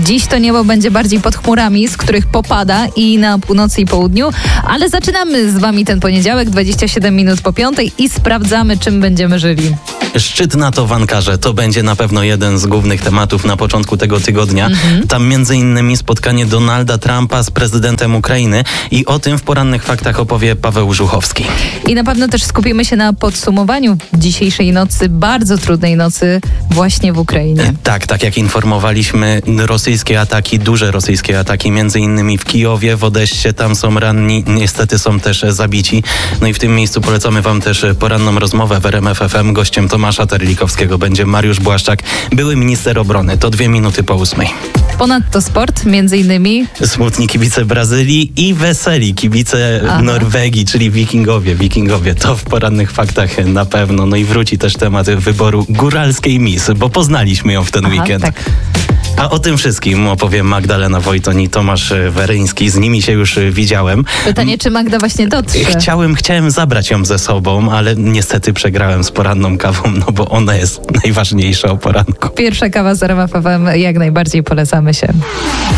Dziś to niebo będzie bardziej pod chmurami, z których popada i na północy i południu, ale zaczynamy z wami ten poniedziałek, 27 minut po 5 i sprawdzamy, czym będziemy żyli. Szczyt NATO w Ankarze to będzie na pewno jeden z głównych tematów na początku tego tygodnia. Tam między innymi spotkanie Donalda Trumpa z prezydentem Ukrainy i o tym w porannych faktach opowie Paweł Żuchowski. I na pewno też skupimy się na podsumowaniu dzisiejszej nocy, bardzo trudnej nocy właśnie w Ukrainie. Tak jak informowaliśmy, rosyjskie ataki, duże rosyjskie ataki, między innymi w Kijowie, w Odessie, tam są ranni, niestety są też zabici. No i w tym miejscu polecamy wam też poranną rozmowę w RMF FM. Gościem Tomasza Terlikowskiego będzie Mariusz Błaszczak, były minister obrony. To 2 minuty po 8. Ponadto sport, między innymi Smutni kibice Brazylii i weseli kibice Norwegii, czyli Wikingowie. To w porannych faktach na pewno. No i wróci też temat wyboru góralskiej Miss, bo poznaliśmy ją w ten weekend. Tak. A o tym wszystkim opowie Magdalena Wojton i Tomasz Weryński. Z nimi się już widziałem. Pytanie, czy Magda właśnie dotrze? Chciałem zabrać ją ze sobą, ale niestety przegrałem z poranną kawą, no bo ona jest najważniejsza o poranku. Pierwsza kawa z RMF FM, jak najbardziej polecamy się.